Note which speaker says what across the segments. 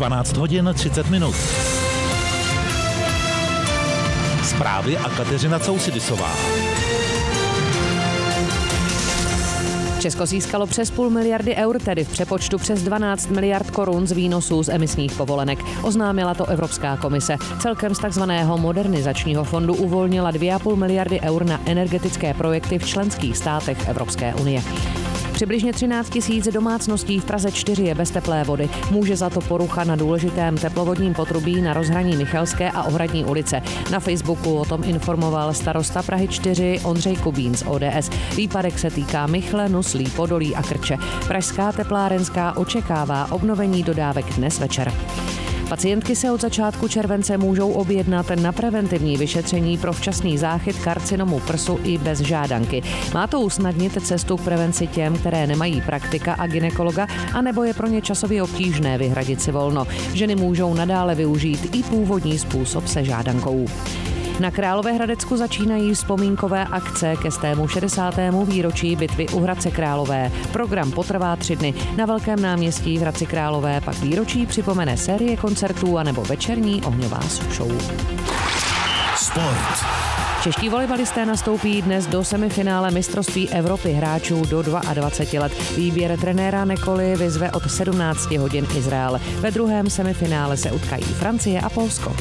Speaker 1: 12 hodin 30 minut. Zprávy a Kateřina Cousidisová.
Speaker 2: Česko získalo přes 0,5 miliardy eur, tedy v přepočtu přes 12 miliard korun z výnosů z emisních povolenek. Oznámila to Evropská komise. Celkem z takzvaného modernizačního fondu uvolnila 2,5 miliardy eur na energetické projekty v členských státech Evropské unie. Přibližně 13 000 domácností v Praze 4 je bez teplé vody. Může za to porucha na důležitém teplovodním potrubí na rozhraní Michalské a Ohradní ulice. Na Facebooku o tom informoval starosta Prahy 4 Ondřej Kubín z ODS. Výpadek se týká Michle, Nuslí, Podolí a Krče. Pražská teplárenská očekává obnovení dodávek dnes večer. Pacientky se od začátku července můžou objednat na preventivní vyšetření pro včasný záchyt karcinomu prsu i bez žádanky. Má to usnadnit cestu k prevenci těm, které nemají praktika a gynekologa, anebo je pro ně časově obtížné vyhradit si volno. Ženy můžou nadále využít i původní způsob se žádankou. Na Královéhradecku začínají vzpomínkové akce ke 160. výročí bitvy u Hradce Králové. Program potrvá 3 dny. Na Velkém náměstí v Hradci Králové pak výročí připomene série koncertů anebo večerní ohňová show.
Speaker 1: Sport.
Speaker 2: Čeští volejbalisté nastoupí dnes do semifinále mistrovství Evropy hráčů do 22 let. Výběr trenéra Nekoly vyzve od 17 hodin Izrael. Ve druhém semifinále se utkají Francie a Polsko.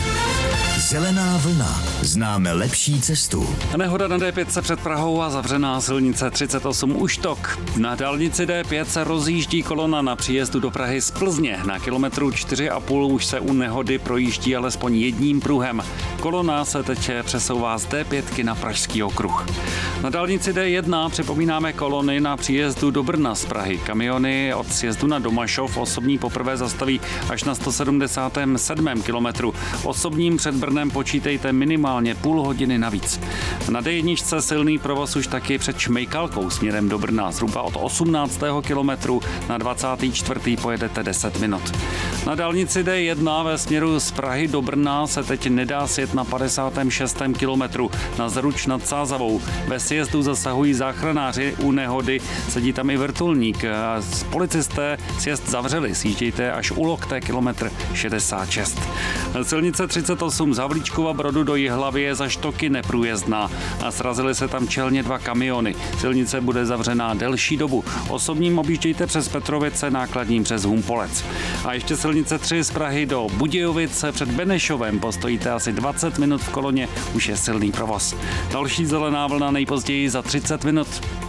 Speaker 3: Zelená vlna. Známe lepší cestu.
Speaker 4: Nehoda na D5 před Prahou a zavřená silnice 38 Uštok. Na dálnici D5 se rozjíždí kolona na příjezdu do Prahy z Plzně. Na kilometru 4,5 už se u nehody projíždí alespoň jedním pruhem. Kolona se teď přesouvá z D5 na Pražský okruh. Na dálnici D1 připomínáme kolony na příjezdu do Brna z Prahy. Kamiony od sjezdu na Domašov osobní poprvé zastaví až na 177. kilometru. Osobním před Brnem počítejte minimálně půl hodiny navíc. Na D1 silný provoz už taky před Šmejkalkou směrem do Brna. Zhruba od 18. kilometru na 24. pojedete 10 minut. Na dálnici D1 ve směru z Prahy do Brna se teď nedá sjet na 56. kilometru na Zruč nad Sázavou. Ve sjezdu zasahují záchranáři, u nehody sedí tam i vrtulník. Policisté sjezd zavřeli, sjíždějte až u Lokté kilometr 66. Silnice 38 z Havlíčkova Brodu do Jihlavy je za Štoky neprůjezdná a srazily se tam čelně 2 kamiony. Silnice bude zavřená delší dobu. Osobním objíždějte přes Petrovice, nákladním přes Humpolec. A ještě silnice 3 z Prahy do Budějovic před Benešovem postojíte asi 20 minut v koloně, už je silný provoz. Další zelená vlna nejpozději za 30 minut.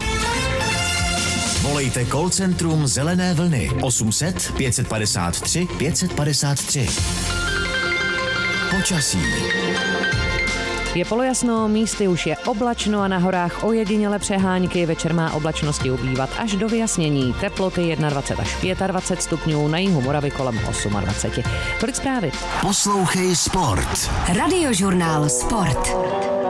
Speaker 3: Volejte call centrum Zelené vlny 800 553 553. Počasí.
Speaker 2: Je polojasno, místy už je oblačno a na horách ojediněle přehánky. Večer má oblačnosti ubývat až do vyjasnění. Teploty 21 až 25 stupňů, na jihu Moravy kolem 28. Tolik zprávy.
Speaker 3: Poslouchej Sport.
Speaker 5: Radiožurnál Sport.